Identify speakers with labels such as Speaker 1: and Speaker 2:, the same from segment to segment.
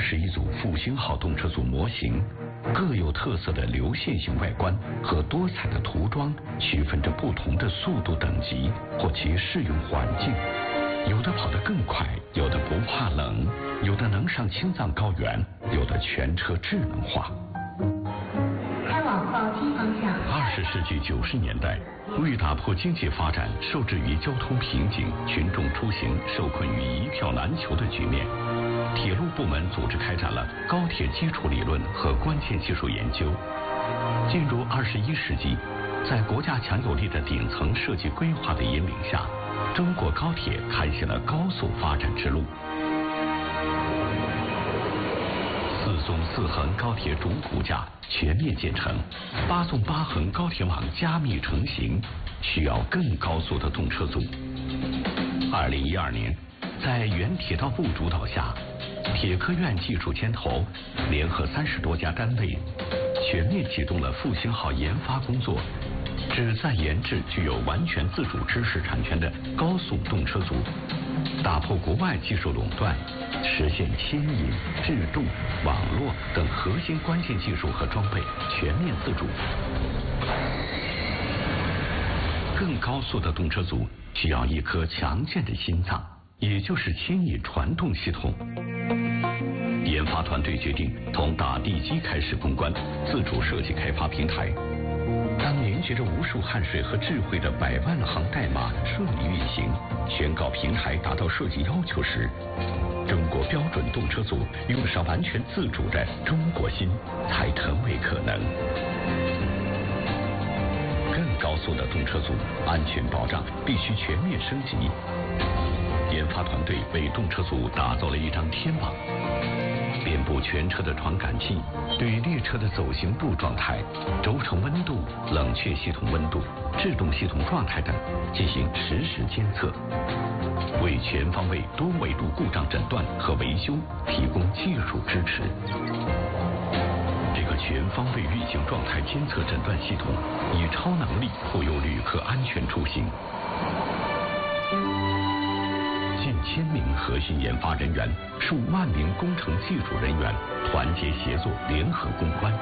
Speaker 1: 21组复兴号动车组模型，各有特色的流线型外观和多彩的涂装，区分着不同的速度等级或其适用环境。有的跑得更快，有的不怕冷，有的能上青藏高原，有的全车智能化。
Speaker 2: 开往宝鸡方向。
Speaker 1: 20世纪90年代，为打破经济发展受制于交通瓶颈、群众出行受困于一票难求的局面，铁路部门组织开展了高铁基础理论和关键技术研究。进入21世纪，在国家强有力的顶层设计规划的引领下，中国高铁开启了高速发展之路。4纵4横高铁主骨架全面建成，8纵8横高铁网加密成型，需要更高速的动车组。2012年，在原铁道部主导下，铁科院技术牵头，联合30多家单位，全面启动了复兴号研发工作，旨在研制具有完全自主知识产权的高速动车组，打破国外技术垄断，实现牵引、制动、网络等核心关键技术和装备全面自主。更高速的动车组需要一颗强健的心脏，也就是牵引传动系统。研发团队决定从打地基开始攻关，自主设计开发平台。当凝结着无数汗水和智慧的100万行代码顺利运行，宣告平台达到设计要求时，中国标准动车组用上完全自主的中国心才成为可能。更高速的动车组安全保障必须全面升级。研发团队为动车组打造了一张天网，遍布全车的传感器对列车的走行度状态、轴承温度、冷却系统温度、制动系统状态等进行实时监测，为全方位多维度故障诊断和维修提供技术支持。这个全方位运行状态监测诊断系统以超能力护佑旅客安全出行。近1000名核心研发人员、数万名工程技术人员团结协作，联合攻关。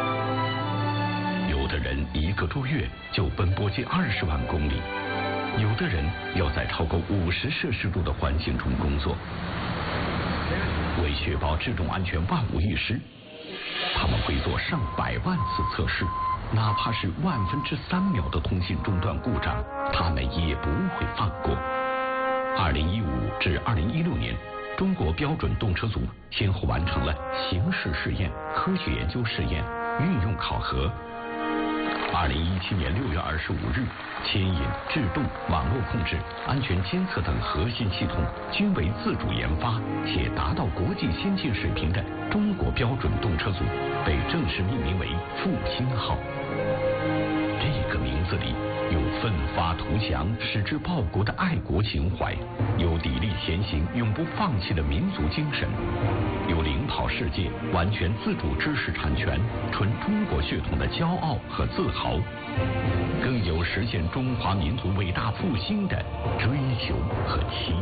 Speaker 1: 有的人1个多月就奔波近20万公里，有的人要在超过50摄氏度的环境中工作。为确保制动安全万无一失，他们会做上百万次测试，哪怕是3/1000秒的通信中断故障，他们也不会放过。2015至2016年，中国标准动车组先后完成了形式试验、科学研究试验、运用考核。2017年6月25日，牵引、制动、网络控制、安全监测等核心系统均为自主研发且达到国际先进水平的中国标准动车组被正式命名为复兴号。这个名字里有奋发图强、矢志报国的爱国情怀，有砥砺前行、永不放弃的民族精神，有领跑世界、完全自主知识产权、纯中国血统的骄傲和自豪，更有实现中华民族伟大复兴的追求和期